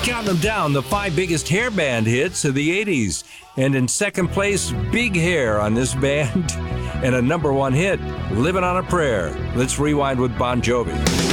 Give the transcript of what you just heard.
Counting them down, the 5 biggest hair band hits of the 80s. And in second place, Big Hair on this band. And a number 1 hit, Living on a Prayer. Let's rewind with Bon Jovi.